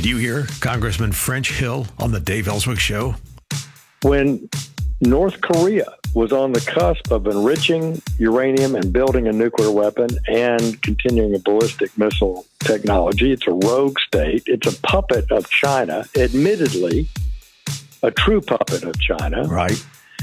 Did you hear Congressman French Hill on the Dave Ellswick Show? When North Korea was on the cusp of enriching uranium and building a nuclear weapon and continuing a ballistic missile technology, it's a rogue state. It's a puppet of China, admittedly, a true puppet of China. Right.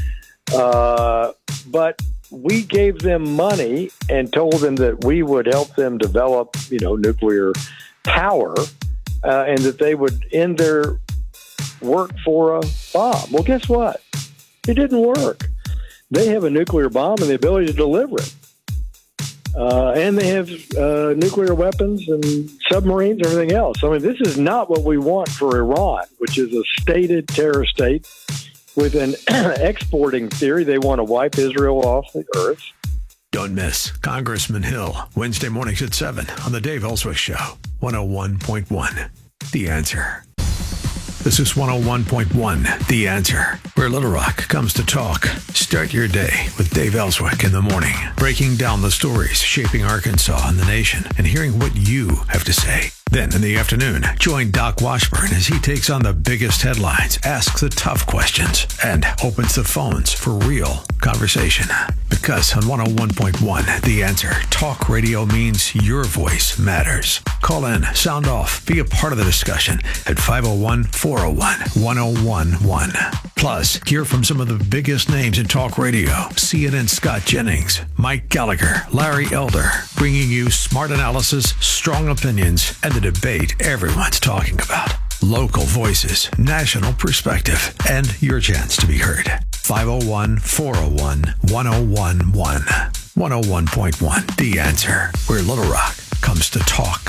But we gave them money and told them that we would help them develop, nuclear power, and that they would end their work for a bomb. Well, guess what? It didn't work. They have a nuclear bomb and the ability to deliver it. And they have nuclear weapons and submarines and everything else. I mean, this is not what we want for Iran, which is a stated terror state with an exporting theory. They want to wipe Israel off the earth. Don't miss Congressman Hill, Wednesday mornings at 7 on the Dave Ellswick Show, 101.1. The Answer. This is 101.1, The Answer, where Little Rock comes to talk. Start your day with Dave Ellswick in the morning, breaking down the stories shaping Arkansas and the nation and hearing what you have to say. Then in the afternoon, join Doc Washburn as he takes on the biggest headlines, asks the tough questions, and opens the phones for real conversation. Because on 101.1, The Answer, talk radio means your voice matters. Call in, sound off, be a part of the discussion at 501-401-1011. Plus, hear from some of the biggest names in talk radio. CNN Scott Jennings, Mike Gallagher, Larry Elder, bringing you smart analysis, strong opinions, and the debate everyone's talking about. Local voices, national perspective, and your chance to be heard. 501-401-1011. 101.1, The Answer, where Little Rock comes to talk.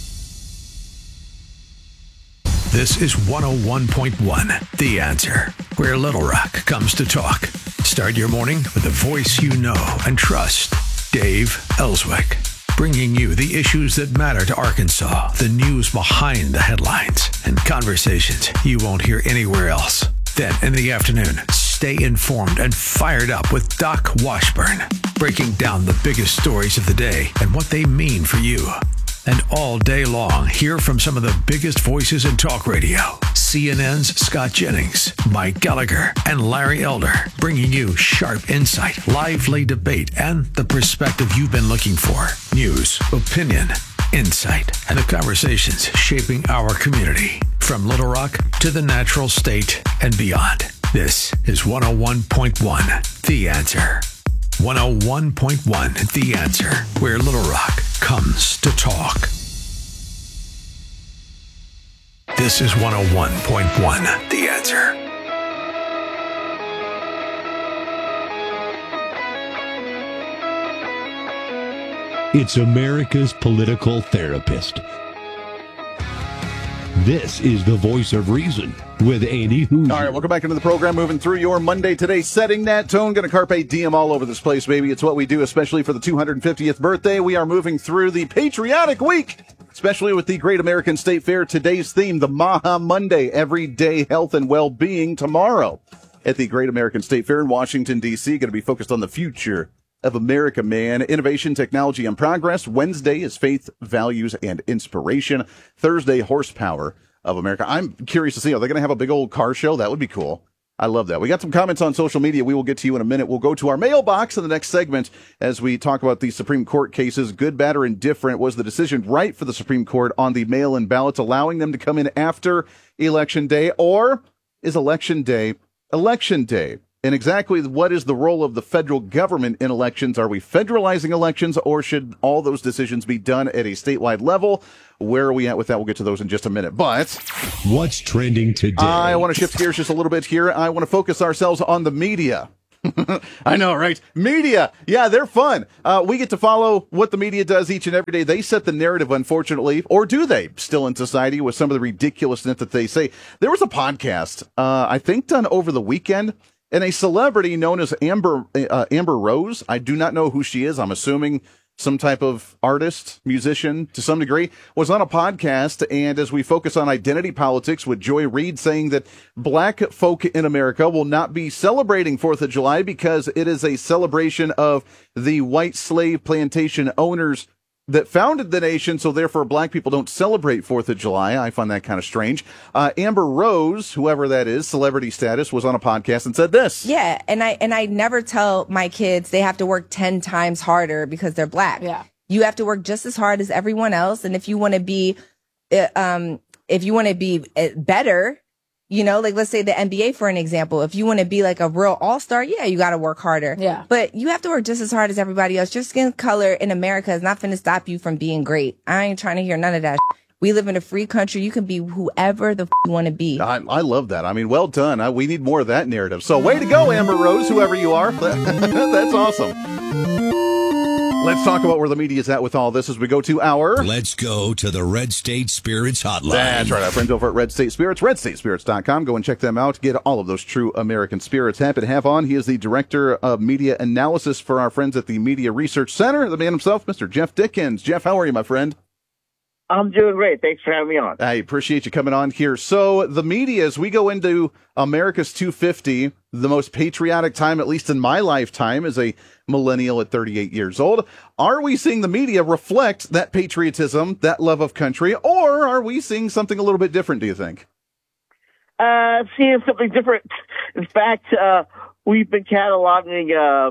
This is 101.1, The Answer, where Little Rock comes to talk. Start your morning with the voice you know and trust, Dave Ellswick. Bringing you the issues that matter to Arkansas, the news behind the headlines, and conversations you won't hear anywhere else. Then in the afternoon, stay informed and fired up with Doc Washburn, breaking down the biggest stories of the day and what they mean for you. And all day long, hear from some of the biggest voices in talk radio. CNN's Scott Jennings, Mike Gallagher, and Larry Elder, bringing you sharp insight, lively debate, and the perspective you've been looking for. News, opinion, insight, and the conversations shaping our community. From Little Rock to the natural state and beyond. This is 101.1, The Answer. 101.1, The Answer, where Little Rock comes to talk. This is 101.1, The Answer. It's America's political therapist. This is the voice of reason with Andy Hoosier. All right, welcome back into the program. Moving through your Monday today, setting that tone. Going to carpe diem all over this place, baby. It's what we do, especially for the 250th birthday. We are moving through the patriotic week, especially with the Great American State Fair. Today's theme, the Maha Monday, everyday health and well-being. Tomorrow at the Great American State Fair in Washington, D.C., going to be focused on the future of America, man. Innovation, technology, and progress. Wednesday is faith, values, and inspiration. Thursday, horsepower of America. I'm curious to see, are they going to have a big old car show? That would be cool. I love that. We got some comments on social media. We will get to you in a minute. We'll go to our mailbox in the next segment as we talk about the Supreme Court cases. Good, bad, or indifferent. Was the decision right for the Supreme Court on the mail-in ballots, allowing them to come in after Election Day? Or is Election Day Election Day? And exactly what is the role of the federal government in elections? Are we federalizing elections, or should all those decisions be done at a statewide level? Where are we at with that? We'll get to those in just a minute. But what's trending today? I want to shift gears just a little bit here. I want to focus ourselves on the media. I know, right? Media. Yeah, they're fun. We get to follow what the media does each and every day. They set the narrative, unfortunately, or do they still in society with some of the ridiculousness that they say? There was a podcast, I think done over the weekend, and a celebrity known as Amber Rose. I do not know who she is. I'm assuming some type of artist, musician to some degree, was on a podcast. And as we focus on identity politics with Joy Reid saying that black folk in America will not be celebrating 4th of July because it is a celebration of the white slave plantation owners that founded the nation, so therefore black people don't celebrate 4th of July. I find that kind of strange. Amber Rose, whoever that is, celebrity status, was on a podcast and said this. Yeah, and I never tell my kids they have to work 10 times harder because they're black. Yeah. You have to work just as hard as everyone else, and if you want to be better, you know, like let's say the NBA for an example, if you want to be like a real all-star, yeah, you got to work harder. Yeah. But you have to work just as hard as everybody else. Your skin color in America is not going to stop you from being great. I ain't trying to hear none of that. We live in a free country. You can be whoever the you want to be. I love that. I mean, well done. We need more of that narrative. So way to go, Amber Rose, whoever you are. That's awesome. Let's talk about where the media is at with all this as we go to our... Let's go to the Red State Spirits hotline. That's right. Our friends over at Red State Spirits, redstatespirits.com. Go and check them out. Get all of those true American spirits. Happy to have on. He is the Director of Media Analysis for our friends at the Media Research Center. The man himself, Mr. Jeff Dickens. Jeff, how are you, my friend? I'm doing great. Thanks for having me on. I appreciate you coming on here. So the media, as we go into America's 250, the most patriotic time, at least in my lifetime, as a millennial at 38 years old, are we seeing the media reflect that patriotism, that love of country, or are we seeing something a little bit different, do you think? Seeing something different. In fact, we've been cataloging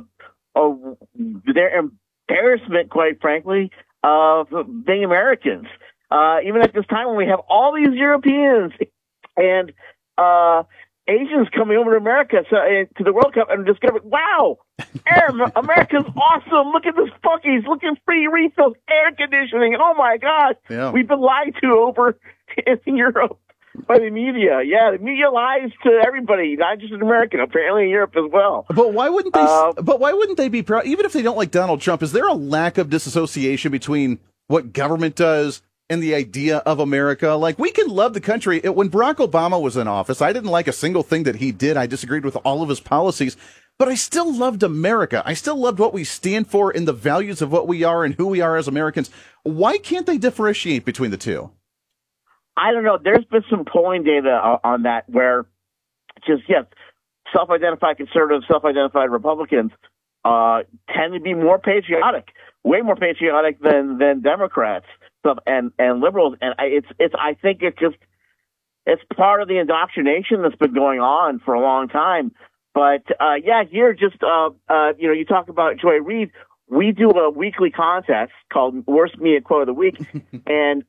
their embarrassment, quite frankly, of being Americans. Even at this time when we have all these Europeans and Asians coming over to America, to the World Cup, and discovering, wow, America's awesome. Look at this Buc-ee's. Look at free refills, air conditioning. Oh, my gosh. Yeah. We've been lied to over in Europe by the media. Yeah, the media lies to everybody, not just in America, apparently in Europe as well. But why wouldn't they? But why wouldn't they be proud? Even if they don't like Donald Trump, is there a lack of disassociation between what government does and the idea of America? Like, we can love the country. When Barack Obama was in office, I didn't like a single thing that he did. I disagreed with all of his policies, but I still loved America. I still loved what we stand for and the values of what we are and who we are as Americans. Why can't they differentiate between the two? I don't know. There's been some polling data on that where just, yes, self-identified conservatives, self-identified Republicans tend to be more patriotic, way more patriotic than Democrats and liberals. And I think it's part of the indoctrination that's been going on for a long time. But here, just you talk about Joy Reid. We do a weekly contest called Worst Media Quote of the Week, and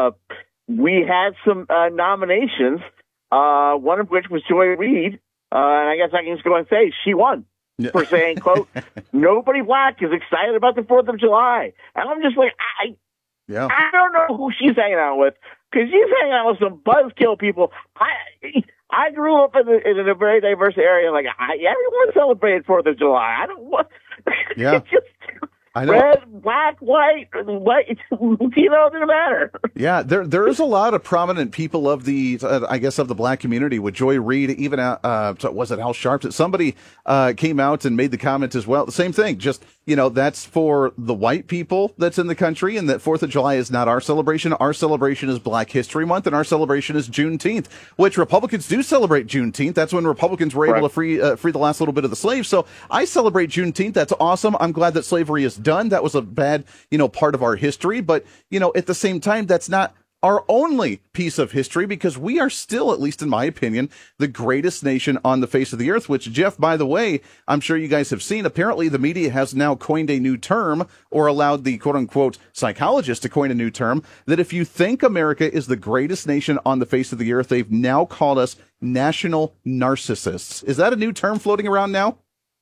we had some nominations, one of which was Joy Reid, and I guess I can just go and say she won for saying, quote, nobody black is excited about the 4th of July. And I'm just like, I don't know who she's hanging out with, because she's hanging out with some buzzkill people. I grew up in a very diverse area. Like, everyone celebrated 4th of July. I don't want. Yeah. I know. Red, black, white, didn't matter. Yeah, there is a lot of prominent people of the, of the black community with Joy Reid, even, was it Al Sharpton? Somebody came out and made the comment as well. The same thing, just, that's for the white people that's in the country, and that 4th of July is not our celebration. Our celebration is Black History Month, and our celebration is Juneteenth, which Republicans do celebrate Juneteenth. That's when Republicans were able to free the last little bit of the slaves. So I celebrate Juneteenth. That's awesome. I'm glad that slavery is done. That was a bad, part of our history. But, at the same time, that's not our only piece of history, because we are still, at least in my opinion, the greatest nation on the face of the earth, which, Jeff, by the way, I'm sure you guys have seen. Apparently, the media has now coined a new term, or allowed the quote-unquote psychologists to coin a new term, that if you think America is the greatest nation on the face of the earth, they've now called us national narcissists. Is that a new term floating around now?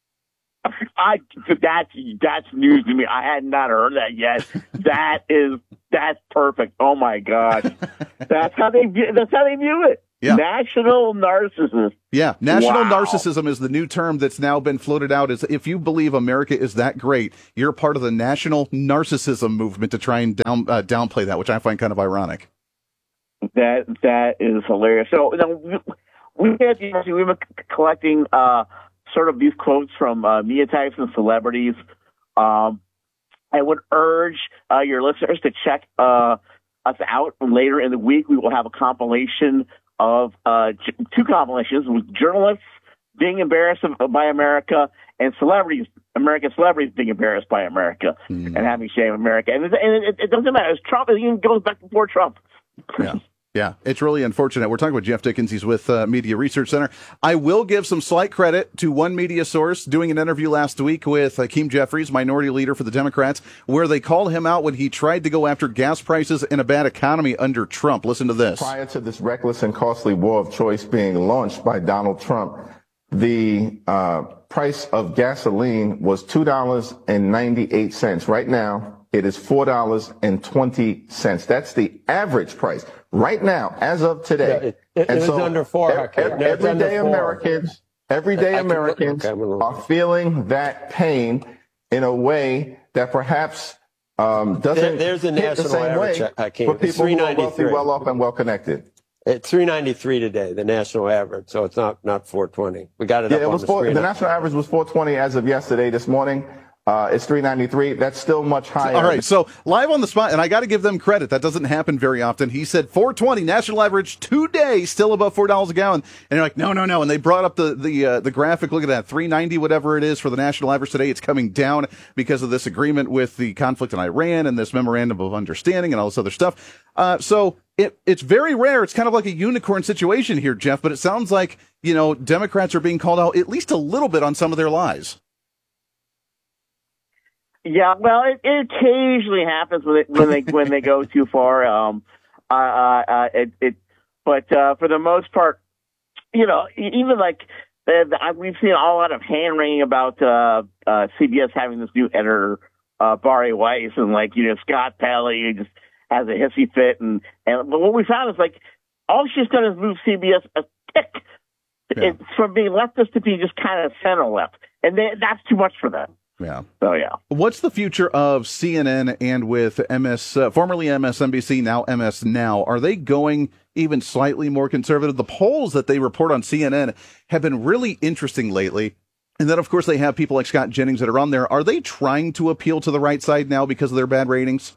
That's news to me. I had not heard that yet. That's perfect. Oh my gosh, that's how they view it. Yeah. National narcissist. Yeah, national narcissism is the new term that's now been floated out. Is if you believe America is that great, you're part of the national narcissism movement to try and downplay that, which I find kind of ironic. That is hilarious. So we've been collecting sort of these quotes from media types and celebrities. I would urge your listeners to check us out. Later in the week, we will have a compilation of two compilations with journalists being embarrassed by America and American celebrities being embarrassed by America and having shame of America. And it doesn't matter. It's Trump. It even goes back before Trump. Yeah, it's really unfortunate. We're talking with Jeff Dickens. He's with Media Research Center. I will give some slight credit to one media source doing an interview last week with Hakeem Jeffries, minority leader for the Democrats, where they called him out when he tried to go after gas prices and a bad economy under Trump. Listen to this. Prior to this reckless and costly war of choice being launched by Donald Trump, the price of gasoline was $2.98. Right now, it is $4.20. That's the average price right now, as of today. It is under $4. Everyday Americans are feeling that pain in a way that perhaps doesn't there's a hit the national same way average, for people who are wealthy, well off, and well connected. It's 393 today, the national average, so it's not 420. We got it up on the screen. The national average was 420 as of yesterday, this morning. It's 393. That's still much higher. All right, so live on the spot, and I got to give them credit. That doesn't happen very often. He said 420 national average today, still above $4 a gallon. And you're like, no. And they brought up the graphic. Look at that, 390, whatever it is for the national average today. It's coming down because of this agreement with the conflict in Iran and this memorandum of understanding and all this other stuff. So it's very rare. It's kind of like a unicorn situation here, Jeff. But it sounds like Democrats are being called out at least a little bit on some of their lies. Yeah, well, it occasionally happens when they go too far. But for the most part, even like we've seen a lot of hand wringing about CBS having this new editor, Bari Weiss, and Scott Pelley, who just has a hissy fit, and but what we found is all she's done is move CBS a tick. Yeah. It's from being leftist to being just kind of center left, and that's too much for them. Yeah. So, yeah. What's the future of CNN and with formerly MSNBC, now MS Now? Are they going even slightly more conservative? The polls that they report on CNN have been really interesting lately. And then, of course, they have people like Scott Jennings that are on there. Are they trying to appeal to the right side now because of their bad ratings?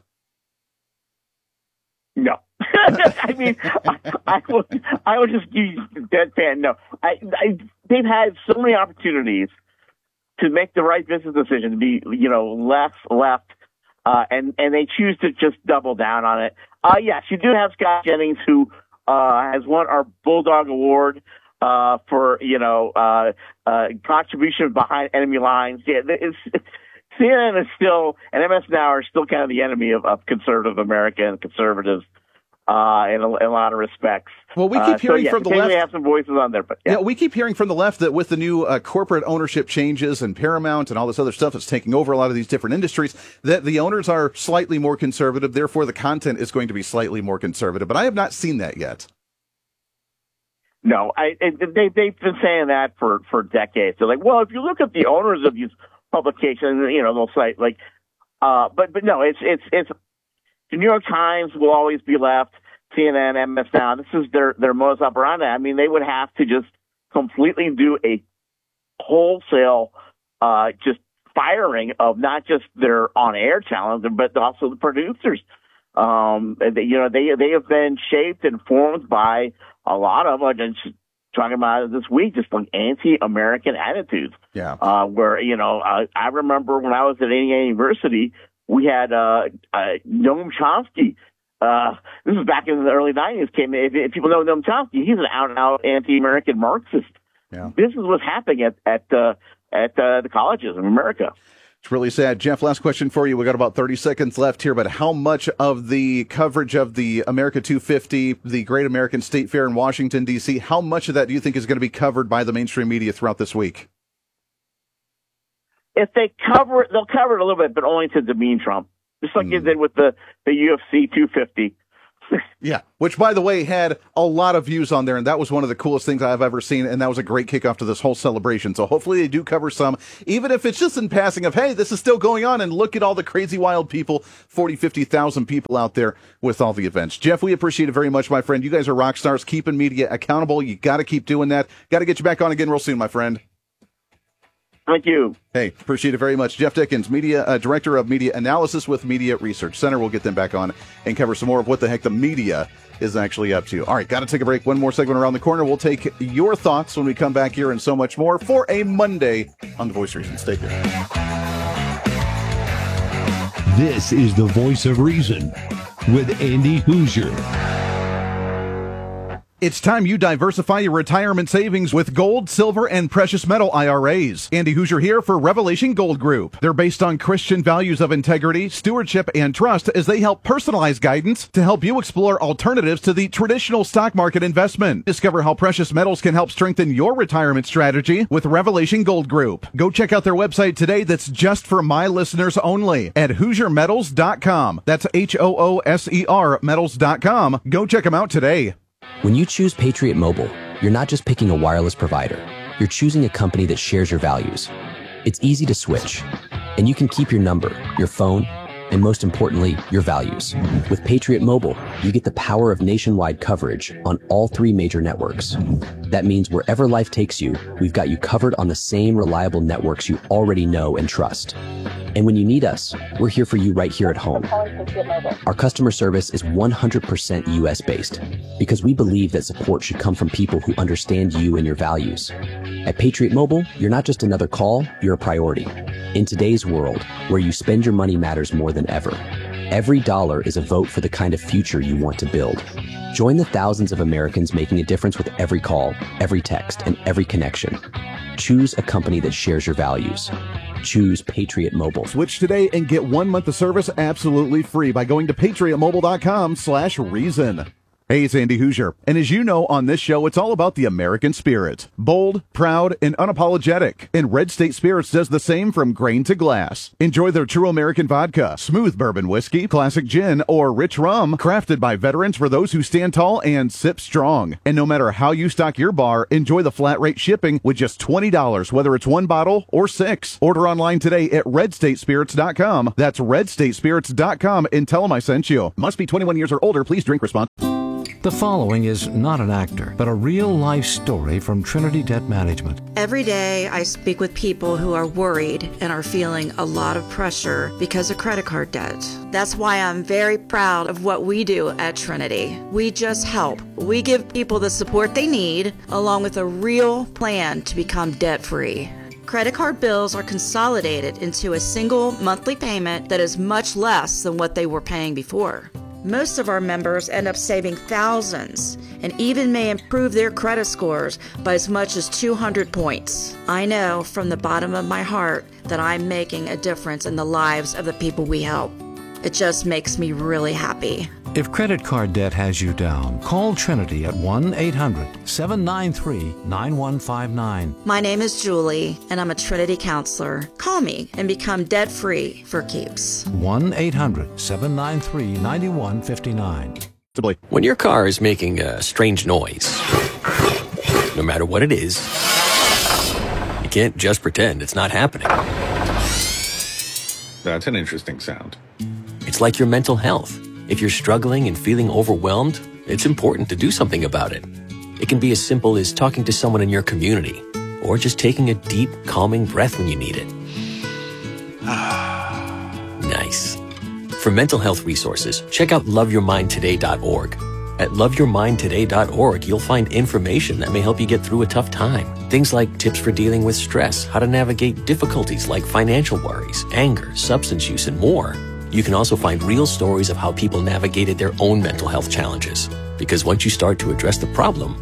No. I mean, I would just use deadpan. No. They've had so many opportunities to make the right business decision, to be, left, and they choose to just double down on it. Yes, you do have Scott Jennings, who has won our Bulldog Award for contribution behind enemy lines. Yeah, CNN is still, and MS Now are still kind of the enemy of conservative America and conservatives. In a lot of respects. Well, we keep hearing from the left. We have some voices on there, but yeah, we keep hearing from the left that with the new corporate ownership changes and Paramount and all this other stuff that's taking over a lot of these different industries, that the owners are slightly more conservative. Therefore, the content is going to be slightly more conservative. But I have not seen that yet. No, they've been saying that for decades. They're like, well, if you look at the owners of these publications, they'll cite but no, it's. The New York Times will always be left. CNN, MS Now, this is their modus operandi. I mean, they would have to just completely do a wholesale just firing of not just their on-air talent, but also the producers. They have been shaped and formed by a lot of, just talking about it this week, just anti-American attitudes. Yeah. Where, I remember when I was at Indiana University, we had Noam Chomsky. This was back in the early 90s. If people know Noam Chomsky, he's an out-and-out anti-American Marxist. Yeah. This is what's happening at the colleges in America. It's really sad. Jeff, last question for you. We got about 30 seconds left here, but how much of the coverage of the America 250, the Great American State Fair in Washington, D.C., how much of that do you think is going to be covered by the mainstream media throughout this week? If they cover it, they'll cover it a little bit, but only to demean Trump. Just like you did with the UFC 250. Yeah, which, by the way, had a lot of views on there, and that was one of the coolest things I've ever seen, and that was a great kickoff to this whole celebration. So hopefully they do cover some, even if it's just in passing of, hey, this is still going on, and look at all the crazy, wild people, 40, 50,000 people out there with all the events. Jeff, we appreciate it very much, my friend. You guys are rock stars, keeping media accountable. You got to keep doing that. Got to get you back on again real soon, my friend. Thank you. Hey, appreciate it very much. Jeff Dickens, Director of Media Analysis with Media Research Center. We'll get them back on and cover some more of what the heck the media is actually up to. All right, got to take a break. One more segment around the corner. We'll take your thoughts when we come back here and so much more for a Monday on The Voice of Reason. Stay here. This is The Voice of Reason with Andy Hoosier. It's time you diversify your retirement savings with gold, silver, and precious metal IRAs. Andy Hoosier here for Revelation Gold Group. They're based on Christian values of integrity, stewardship, and trust as they help personalize guidance to help you explore alternatives to the traditional stock market investment. Discover how precious metals can help strengthen your retirement strategy with Revelation Gold Group. Go check out their website today that's just for my listeners only at HoosierMetals.com. That's HOOSER metals.com. Go check them out today. When you choose Patriot Mobile, you're not just picking a wireless provider. You're choosing a company that shares your values. It's easy to switch, and you can keep your number, your phone, and most importantly, your values. With Patriot Mobile, you get the power of nationwide coverage on all 3 major networks. That means wherever life takes you, we've got you covered on the same reliable networks you already know and trust. And when you need us, we're here for you right here at home. Our customer service is 100% US-based because we believe that support should come from people who understand you and your values. At Patriot Mobile, you're not just another call, you're a priority. In today's world, where you spend your money matters more than ever, every dollar is a vote for the kind of future you want to build. Join the thousands of Americans making a difference with every call, every text, and every connection. Choose a company that shares your values. Choose Patriot Mobile. Switch today and get 1 month of service absolutely free by going to patriotmobile.com/reason. Hey, it's Andy Hoosier. And as you know, on this show, it's all about the American spirit. Bold, proud, and unapologetic. And Red State Spirits does the same from grain to glass. Enjoy their true American vodka, smooth bourbon whiskey, classic gin, or rich rum, crafted by veterans for those who stand tall and sip strong. And no matter how you stock your bar, enjoy the flat rate shipping with just $20, whether it's 1 bottle or 6. Order online today at redstatespirits.com. That's redstatespirits.com and tell them I sent you. Must be 21 years or older. Please drink responsibly. The following is not an actor, but a real-life story from Trinity Debt Management. Every day I speak with people who are worried and are feeling a lot of pressure because of credit card debt. That's why I'm very proud of what we do at Trinity. We just help. We give people the support they need, along with a real plan to become debt-free. Credit card bills are consolidated into a single monthly payment that is much less than what they were paying before. Most of our members end up saving thousands and even may improve their credit scores by as much as 200 points. I know from the bottom of my heart that I'm making a difference in the lives of the people we help. It just makes me really happy. If credit card debt has you down, call Trinity at 1-800-793-9159. My name is Julie, and I'm a Trinity counselor. Call me and become debt-free for keeps. 1-800-793-9159. When your car is making a strange noise, no matter what it is, you can't just pretend it's not happening. That's an interesting sound. It's like your mental health. If you're struggling and feeling overwhelmed, it's important to do something about it. It can be as simple as talking to someone in your community, or just taking a deep, calming breath when you need it. Nice. For mental health resources, check out loveyourmindtoday.org. At loveyourmindtoday.org, you'll find information that may help you get through a tough time. Things like tips for dealing with stress, how to navigate difficulties like financial worries, anger, substance use, and more. You can also find real stories of how people navigated their own mental health challenges. Because once you start to address the problem,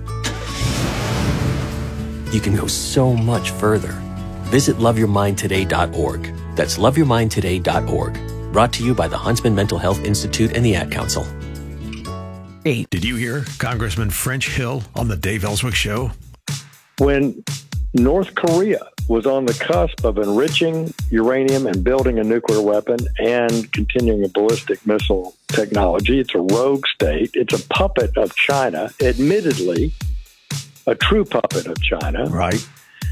you can go so much further. Visit loveyourmindtoday.org. That's loveyourmindtoday.org. Brought to you by the Huntsman Mental Health Institute and the Ad Council. Did you hear Congressman French Hill on the Dave Ellswick Show? When North Korea was on the cusp of enriching uranium and building a nuclear weapon and continuing a ballistic missile technology, it's a rogue state. It's a puppet of China, admittedly, a true puppet of China. Right.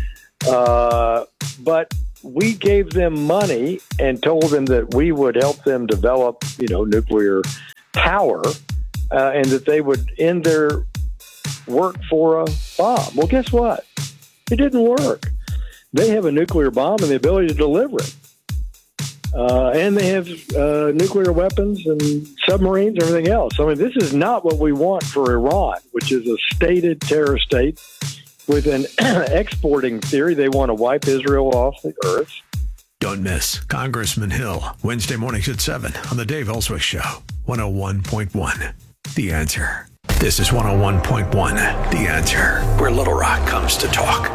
But we gave them money and told them that we would help them develop, nuclear power, and that they would end their work for a bomb. Well, guess what? It didn't work. They have a nuclear bomb and the ability to deliver it. And they have nuclear weapons and submarines and everything else. I mean, this is not what we want for Iran, which is a stated terror state with an exporting theory. They want to wipe Israel off the earth. Don't miss Congressman Hill, Wednesday mornings at 7 on the Dave Ellswick Show, 101.1. The Answer. This is 101.1. The Answer, where Little Rock comes to talk.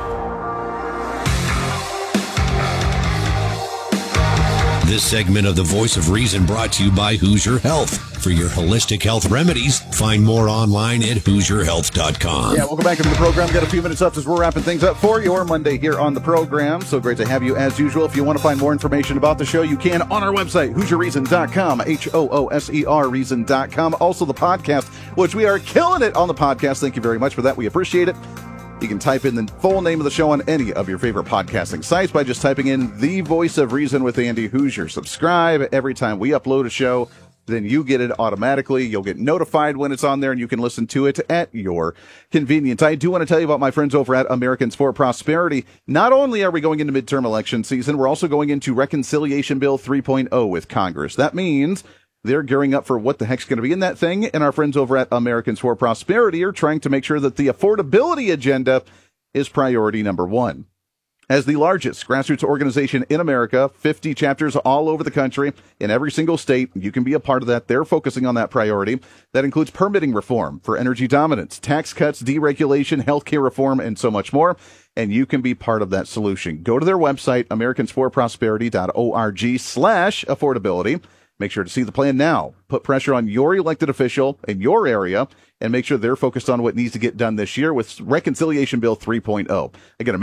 This segment of The Voice of Reason brought to you by Hoosier Health. For your holistic health remedies, find more online at HoosierHealth.com. Yeah, welcome back into the program. Got a few minutes left as we're wrapping things up for your Monday here on the program. So great to have you as usual. If you want to find more information about the show, you can on our website, HoosierReason.com, HOOSER Reason.com. Also the podcast, which we are killing it on the podcast. Thank you very much for that. We appreciate it. You can type in the full name of the show on any of your favorite podcasting sites by just typing in The Voice of Reason with Andy Hoosier. Subscribe every time we upload a show. Then you get it automatically. You'll get notified when it's on there, and you can listen to it at your convenience. I do want to tell you about my friends over at Americans for Prosperity. Not only are we going into midterm election season, we're also going into Reconciliation Bill 3.0 with Congress. That means they're gearing up for what the heck's going to be in that thing, and our friends over at Americans for Prosperity are trying to make sure that the affordability agenda is priority number one. As the largest grassroots organization in America, 50 chapters all over the country, in every single state, you can be a part of that. They're focusing on that priority. That includes permitting reform for energy dominance, tax cuts, deregulation, healthcare reform, and so much more. And you can be part of that solution. Go to their website, americansforprosperity.org/affordability. Make sure to see the plan now. Put pressure on your elected official in your area and make sure they're focused on what needs to get done this year with Reconciliation Bill 3.0. Again,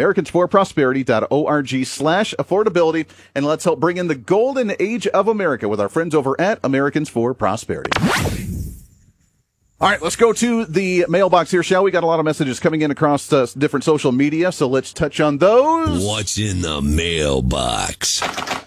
americansforprosperity.org/affordability. And let's help bring in the golden age of America with our friends over at Americans for Prosperity. All right, let's go to the mailbox here, shall we? Got a lot of messages coming in across different social media, so let's touch on those. What's in the mailbox?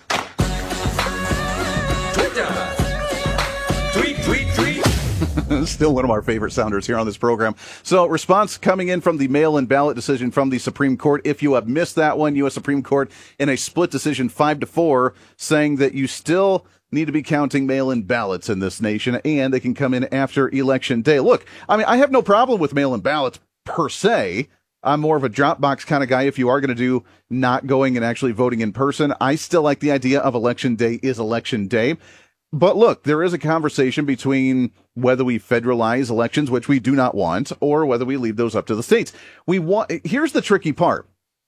Still one of our favorite sounders here on this program. So response coming in from the mail-in ballot decision from the Supreme Court. If you have missed that one, U.S. Supreme Court in a split decision 5-4 saying that you still need to be counting mail-in ballots in this nation and they can come in after Election Day. Look, I mean, I have no problem with mail-in ballots per se. I'm more of a drop box kind of guy. If you are going to do not going and actually voting in person, I still like the idea of Election Day is Election Day. But look, there is a conversation between whether we federalize elections, which we do not want, or whether we leave those up to the states. Here's the tricky part,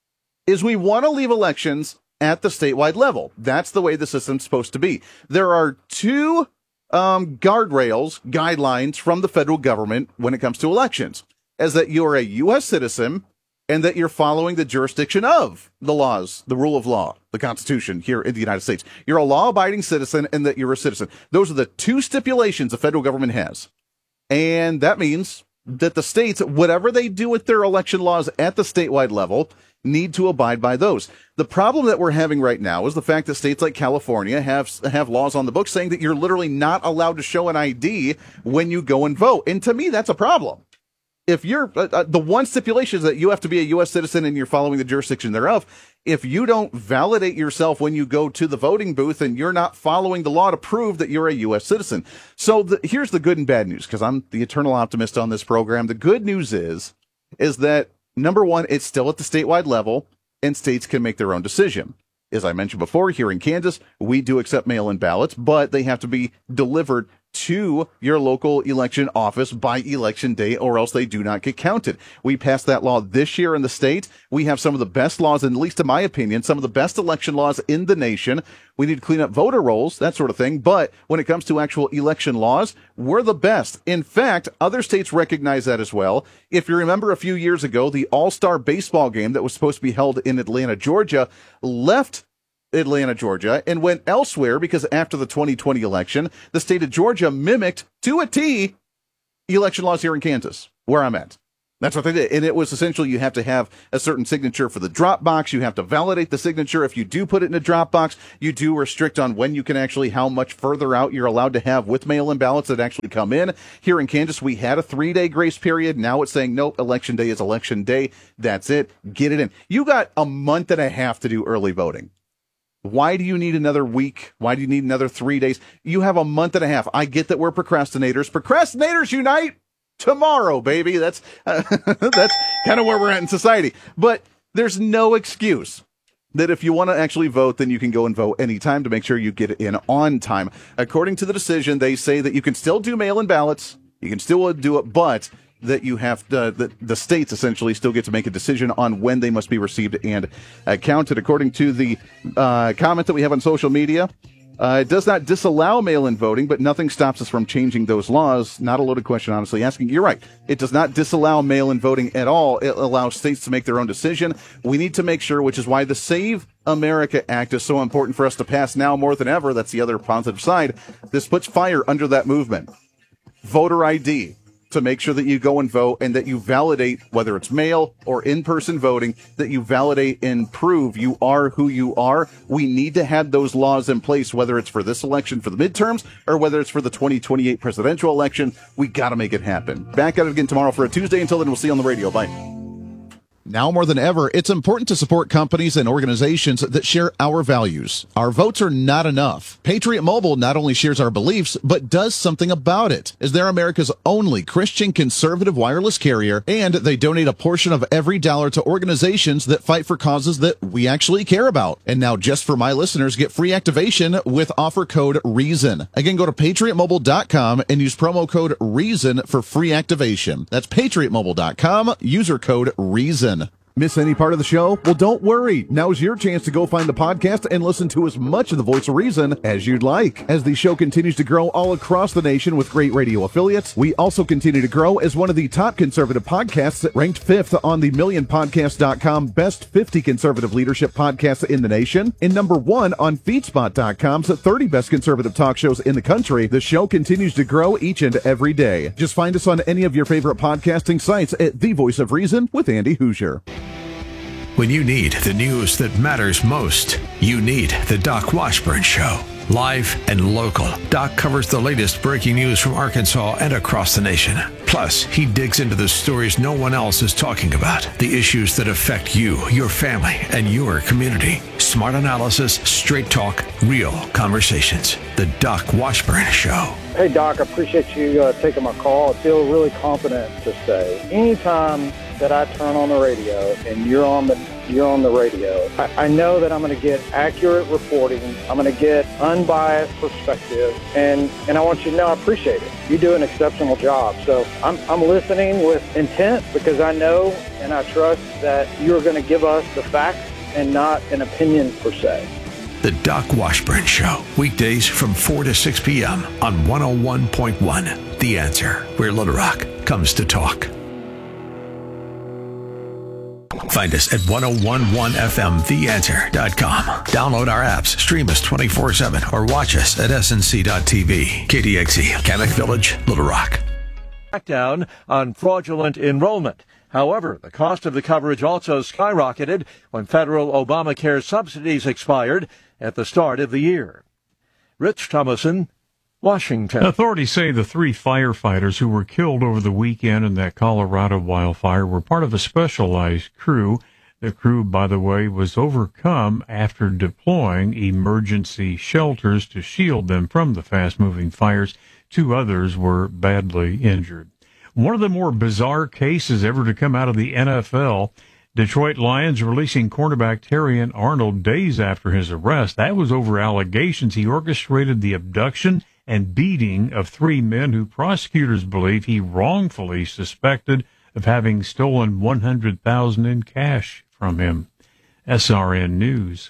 is we want to leave elections at the statewide level. That's the way the system's supposed to be. There are two guardrails, guidelines from the federal government when it comes to elections, as that you're a U.S. citizen and that you're following the jurisdiction of the laws, the rule of law, the Constitution here in the United States. You're a law-abiding citizen and that you're a citizen. Those are the two stipulations the federal government has. And that means that the states, whatever they do with their election laws at the statewide level, need to abide by those. The problem that we're having right now is the fact that states like California have laws on the books saying that you're literally not allowed to show an ID when you go and vote. And to me, that's a problem. If you're the one stipulation is that you have to be a U.S. citizen and you're following the jurisdiction thereof. If you don't validate yourself when you go to the voting booth and you're not following the law to prove that you're a U.S. citizen. So here's the good and bad news, because I'm the eternal optimist on this program. The good news is that, number one, it's still at the statewide level and states can make their own decision. As I mentioned before, here in Kansas, we do accept mail-in ballots, but they have to be delivered to your local election office by Election Day, or else they do not get counted. We passed that law this year in the state. We have some of the best laws, and at least in my opinion, some of the best election laws in the nation. We need to clean up voter rolls, that sort of thing. But when it comes to actual election laws, we're the best. In fact, other states recognize that as well. If you remember a few years ago, the All-Star baseball game that was supposed to be held in Atlanta, Georgia, left Atlanta, Georgia, and went elsewhere because after the 2020 election, the state of Georgia mimicked to a T election laws here in Kansas, where I'm at. That's what they did. And it was essentially you have to have a certain signature for the drop box. You have to validate the signature. If you do put it in a drop box, you do restrict on when you can actually, how much further out you're allowed to have with mail-in ballots that actually come in. Here in Kansas, we had a 3-day grace period. Now it's saying, nope, Election Day is Election Day. That's it. Get it in. You got a month and a half to do early voting. Why do you need another week? Why do you need another 3 days? You have a month and a half. I get that we're procrastinators. Procrastinators unite tomorrow, baby. That's that's kind of where we're at in society. But there's no excuse that if you want to actually vote, then you can go and vote anytime to make sure you get it in on time. According to the decision, they say that you can still do mail-in ballots. You can still do it, but that you have the states essentially still get to make a decision on when they must be received and counted. According to the comment that we have on social media, it does not disallow mail-in voting, but nothing stops us from changing those laws. Not a loaded question, honestly. Asking, you're right. It does not disallow mail-in voting at all. It allows states to make their own decision. We need to make sure, which is why the Save America Act is so important for us to pass now more than ever. That's the other positive side. This puts fire under that movement. Voter ID. To make sure that you go and vote and that you validate, whether it's mail or in-person voting, that you validate and prove you are who you are. We need to have those laws in place, whether it's for this election for the midterms or whether it's for the 2028 presidential election. We got to make it happen. Back at it again tomorrow for a Tuesday. Until then, we'll see you on the radio. Bye. Now more than ever, it's important to support companies and organizations that share our values. Our votes are not enough. Patriot Mobile not only shares our beliefs, but does something about it, as they're America's only Christian conservative wireless carrier, and they donate a portion of every dollar to organizations that fight for causes that we actually care about. And now, just for my listeners, get free activation with offer code REASON. Again, go to patriotmobile.com and use promo code REASON for free activation. That's patriotmobile.com, user code REASON. Miss any part of the show? Well, don't worry. Now's your chance to go find the podcast and listen to as much of the Voice of Reason as you'd like. As the show continues to grow all across the nation with great radio affiliates, we also continue to grow as one of the top conservative podcasts, ranked 5th on the MillionPodcast.com Best 50 Conservative Leadership Podcasts in the nation, and number 1 on FeedSpot.com's 30 Best Conservative Talk Shows in the country. The show continues to grow each and every day. Just find us on any of your favorite podcasting sites at The Voice of Reason with Andy Hoosier. When you need the news that matters most, you need the Doc Washburn Show. Live and local, Doc covers the latest breaking news from Arkansas and across the nation. Plus, he digs into the stories no one else is talking about, the issues that affect you, your family, and your community. Smart analysis, straight talk, real conversations. The Doc Washburn Show. Hey, Doc, I appreciate you taking my call. I feel really confident to say anytime that I turn on the radio and you're on the radio, I know that I'm going to get accurate reporting. I'm going to get unbiased perspective, and I want you to know I appreciate it. You do an exceptional job. So I'm listening with intent because I know and I trust that you're going to give us the facts and not an opinion per se. The Doc Washburn Show, weekdays from 4 to 6 p.m. on 101.1 The Answer, where Little Rock comes to talk. Find us at 1011fmtheanswer.com. Download our apps, stream us 24/7, or watch us at snc.tv. KDXE, Kamek Village, Little Rock. Crackdown on fraudulent enrollment. However, the cost of the coverage also skyrocketed when federal Obamacare subsidies expired at the start of the year. Rich Thomason, Washington. Authorities say the 3 firefighters who were killed over the weekend in that Colorado wildfire were part of a specialized crew. The crew, by the way, was overcome after deploying emergency shelters to shield them from the fast-moving fires. 2 others were badly injured. One of the more bizarre cases ever to come out of the NFL, Detroit Lions releasing cornerback Terrion Arnold days after his arrest. That was over allegations he orchestrated the abduction and beating of 3 men who prosecutors believe he wrongfully suspected of having stolen $100,000 in cash from him. SRN News.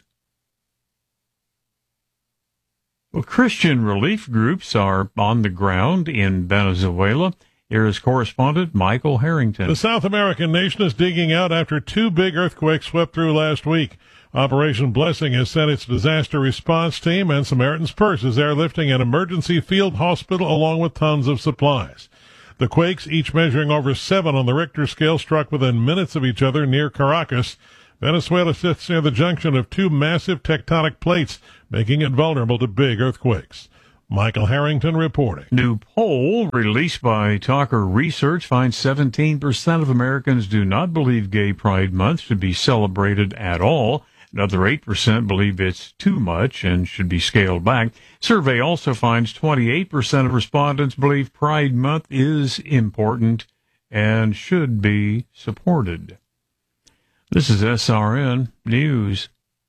Well, Christian relief groups are on the ground in Venezuela. Here is correspondent Michael Harrington. The South American nation is digging out after 2 big earthquakes swept through last week. Operation Blessing has sent its disaster response team, and Samaritan's Purse is airlifting an emergency field hospital along with tons of supplies. The quakes, each measuring over 7 on the Richter scale, struck within minutes of each other near Caracas. Venezuela sits near the junction of 2 massive tectonic plates, making it vulnerable to big earthquakes. Michael Harrington reporting. New poll released by Talker Research finds 17% of Americans do not believe Gay Pride Month should be celebrated at all. Another 8% believe it's too much and should be scaled back. Survey also finds 28% of respondents believe Pride Month is important and should be supported. This is SRN News.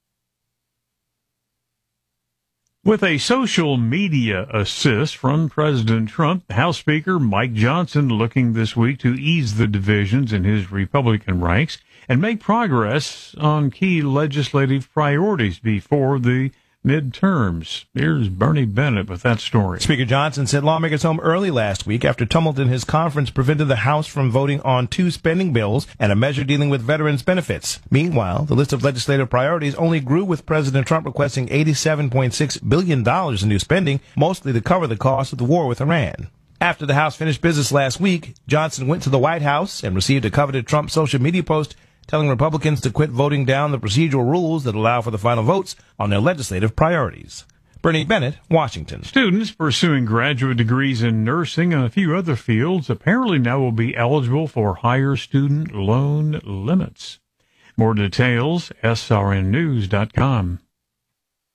With a social media assist from President Trump, House Speaker Mike Johnson looking this week to ease the divisions in his Republican ranks and make progress on key legislative priorities before the midterms. Here's Bernie Bennett with that story. Speaker Johnson said lawmakers home early last week after tumult in his conference prevented the House from voting on 2 spending bills and a measure dealing with veterans' benefits. Meanwhile, the list of legislative priorities only grew with President Trump requesting $87.6 billion in new spending, mostly to cover the cost of the war with Iran. After the House finished business last week, Johnson went to the White House and received a coveted Trump social media post telling Republicans to quit voting down the procedural rules that allow for the final votes on their legislative priorities. Bernie Bennett, Washington. Students pursuing graduate degrees in nursing and a few other fields apparently now will be eligible for higher student loan limits. More details, srnnews.com.